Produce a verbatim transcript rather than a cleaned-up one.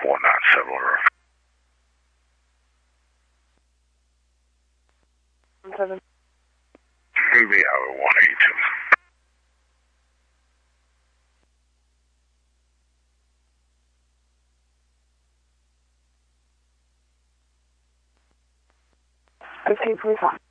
four nine seven Earth. Seven. C V Highway one eighty-two. Fifteen forty-five.